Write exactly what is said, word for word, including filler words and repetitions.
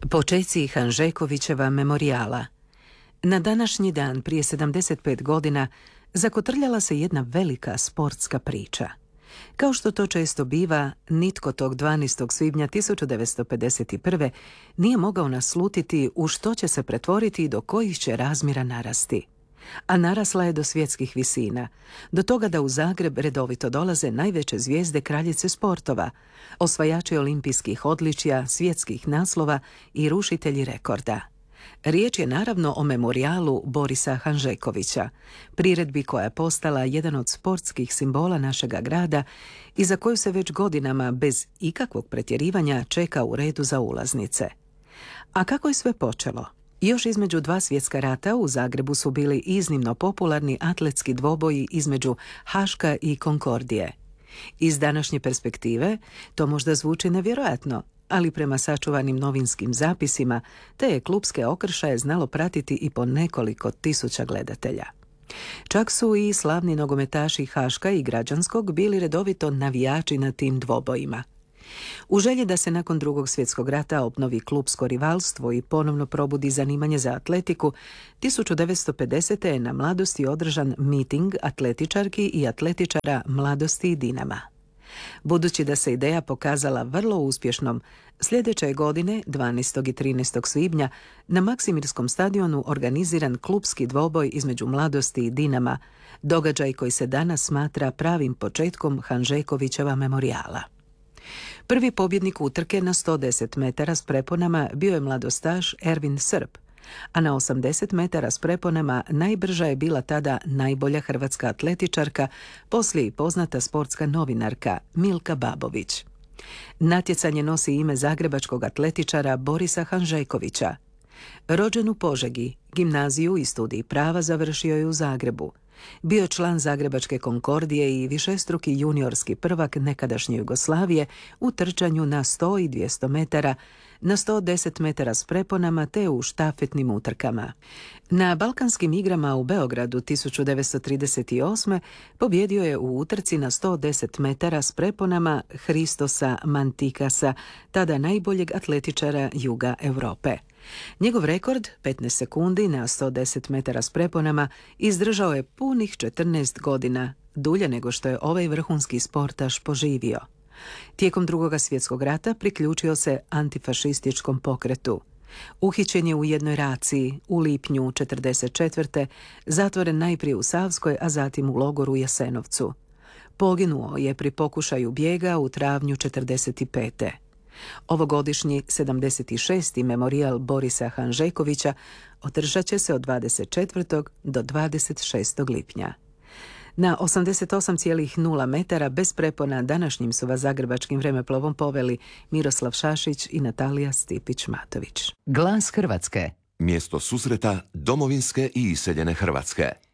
Počeci Hanžekovićeva memorijala. Na današnji dan, prije sedamdeset pet godina, zakotrljala se jedna velika sportska priča. Kao što to često biva, nitko tog dvanaestog svibnja tisuću devetsto pedeset prve. nije mogao naslutiti u što će se pretvoriti i do kojih će razmjera narasti. A narasla je do svjetskih visina, do toga da u Zagreb redovito dolaze najveće zvijezde kraljice sportova, osvajači olimpijskih odličja, svjetskih naslova i rušitelji rekorda. Riječ je naravno o memorijalu Borisa Hanžekovića, priredbi koja je postala jedan od sportskih simbola našega grada i za koju se već godinama bez ikakvog pretjerivanja čeka u redu za ulaznice. A kako je sve počelo? Još između dva svjetska rata u Zagrebu su bili iznimno popularni atletski dvoboji između Haška i Konkordije. Iz današnje perspektive to možda zvuči nevjerojatno, ali prema sačuvanim novinskim zapisima te je klupske okršaje znalo pratiti i po nekoliko tisuća gledatelja. Čak su i slavni nogometaši Haška i Građanskog bili redovito navijači na tim dvobojima. U želji da se nakon drugog svjetskog rata obnovi klupsko rivalstvo i ponovno probudi zanimanje za atletiku, tisuću devetsto pedesete. je na Mladosti održan miting atletičarki i atletičara Mladosti i Dinama. Budući da se ideja pokazala vrlo uspješnom, sljedeće je godine, dvanaestog i trinaestog svibnja, na Maksimirskom stadionu organiziran klupski dvoboj između Mladosti i Dinama, događaj koji se danas smatra pravim početkom Hanžekovićeva memorijala. Prvi pobjednik utrke na sto deset metara s preponama bio je mladostaš Ervin Srb, a na osamdeset metara s preponama najbrža je bila tada najbolja hrvatska atletičarka, poslije i poznata sportska novinarka Milka Babović. Natjecanje nosi ime zagrebačkog atletičara Borisa Hanžekovića. Rođen u Požegi, gimnaziju i studij prava završio je u Zagrebu. Bio član Zagrebačke Konkordije i višestruki juniorski prvak nekadašnje Jugoslavije u trčanju na sto i dvjesto metara, na sto deset metara s preponama te u štafetnim utrkama. Na Balkanskim igrama u Beogradu tisuću devetsto trideset osme. pobjedio je u utrci na sto deset metara s preponama Hristosa Mantikasa, tada najboljeg atletičara juga Europe. Njegov rekord, petnaest sekundi na sto deset metara s preponama, izdržao je punih četrnaest godina, dulje nego što je ovaj vrhunski sportaš poživio. Tijekom drugog svjetskog rata priključio se antifašističkom pokretu. Uhićen je u jednoj raciji u lipnju četrdeset četvrte. zatvoren najprije u Savskoj, a zatim u logoru u Jasenovcu. Poginuo je pri pokušaju bijega u travnju četrdeset pete. Ovogodišnji sedamdeset šesti. memorijal Borisa Hanžekovića održat će se od dvadeset četvrtog do dvadeset šestog lipnja. Na osamdeset osam zarez nula metara bez prepona današnjim su vas zagrebačkim vremeplovom poveli Miroslav Šašić i Natalija Stipić-Matović. Glas Hrvatske. Mjesto susreta domovinske i iseljene Hrvatske.